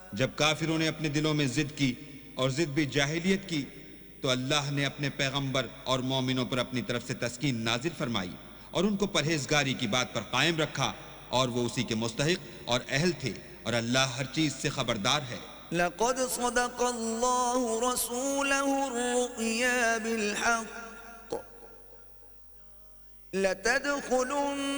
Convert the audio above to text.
जब काफिरों ने अपने दिलों में जिद की और जिद भी जाहिलियत की तो अल्लाह ने अपने पैगंबर और मोमिनों पर अपनी तरफ से तस्कीन नाजिल फरमाई और उनको परहेजगारी की बात पर कायम रखा और वो उसी के मुस्तहिक और अहल थे और अल्लाह हर चीज से खबरदार है। लक़द सदक़ल्लाहु रसूलहु अर्रुया बिलहक़्क़ लतदख़ुलुन